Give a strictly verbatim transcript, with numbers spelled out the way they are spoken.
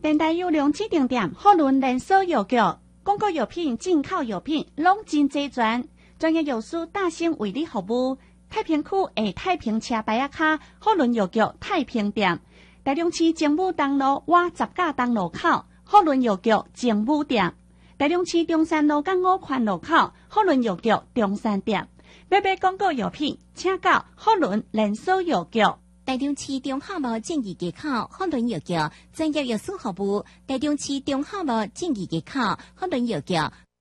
电台优良指定店，好伦连锁药局，广告药品、进口药品拢真齐全，专业药师大兴为你服务。太平区下太平车牌仔卡，好伦药局太平店，台中市政府东路瓦十架东路口，好伦药局政府店，台中市中山路港五环路口，好伦药局中山店。要买广告药品，请到好伦连锁药局。 台中市中华路正义街口好伦药局专业药师服务，台中市中华路正义街口好伦药局